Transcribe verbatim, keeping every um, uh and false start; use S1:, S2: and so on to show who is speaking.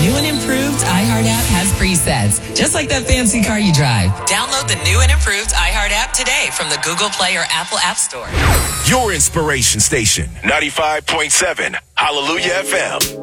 S1: new and improved iHeart app has presets, just like that fancy car you drive. Download the new and improved iHeart app today from the Google Play or Apple App Store.
S2: Your inspiration station, ninety-five point seven, Hallelujah F M.